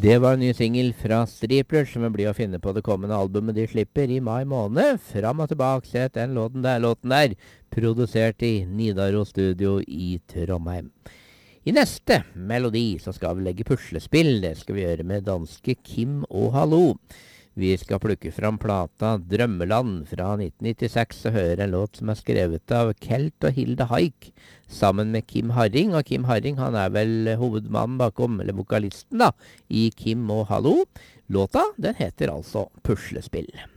Det var en ny singel fra Striplers som blir å finne på det kommende albumet de slipper i mai måned. Fram og tilbake, sett den låten der, produsert i Nidaros Studio i Trondheim. I neste melodi så skal vi legge puslespill. Det skal vi gjøre med danske Kim og Hallo. Vi skal plukke fram plata Drømmeland fra 1996 og høre en låt som er skrevet av Kelt og Hilde Haik sammen med Kim Harring. Og Kim Harring han er vel hovedmannen bakom, eller vokalisten da, i Kim og Hallo. Låta den heter altså Puslespill.